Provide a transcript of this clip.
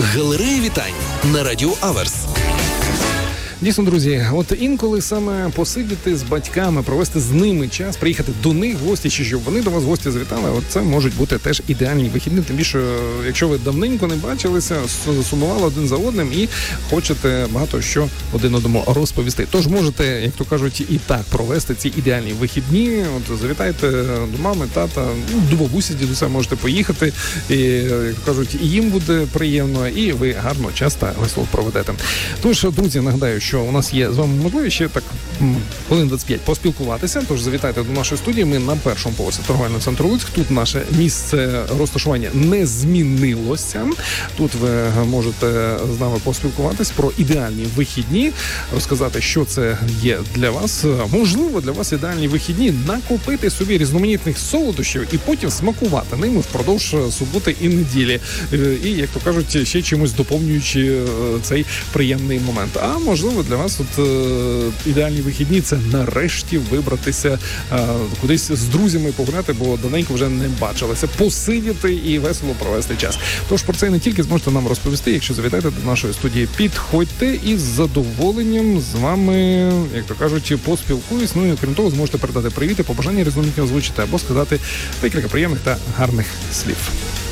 Галерея вітань на Радіо Аверс. Дійсно, друзі, от інколи саме посидіти з батьками, провести з ними час, приїхати до них в гості, чи щоб вони до вас в гості завітали, от це можуть бути теж ідеальні вихідні. Тим більше, якщо ви давненько не бачилися, сумували один за одним і хочете багато що один одному розповісти. Тож можете, як то кажуть, і так провести ці ідеальні вихідні. От завітайте до мами, тата, до бабусі, дідуся можете поїхати. І, як то кажуть, і їм буде приємно, і ви гарно, час та весело проведете. Тож, друзі, нагадаю, що у нас є з вами можливість ще так хвилин 25 поспілкуватися, тож завітайте до нашої студії. Ми на першому поверсі торговельного центру Луцьк. Тут наше місце розташування не змінилося. Тут ви можете з нами поспілкуватись про ідеальні вихідні, розказати, що це є для вас. Можливо, для вас ідеальні вихідні накопити собі різноманітних солодощів і потім смакувати ними впродовж суботи і неділі. І, як то кажуть, ще чимось доповнюючи цей приємний момент. А можливо, для вас ідеальні вихідні – це нарешті вибратися кудись з друзями погуляти, бо давненько вже не бачилися, посидіти і весело провести час. Тож про це не тільки зможете нам розповісти, якщо завітаєте до нашої студії, підходьте і з задоволенням з вами, як то кажуть, поспілкуюсь. Ну і крім того, зможете передати привіти, побажання різноманітні озвучити або сказати декілька приємних та гарних слів.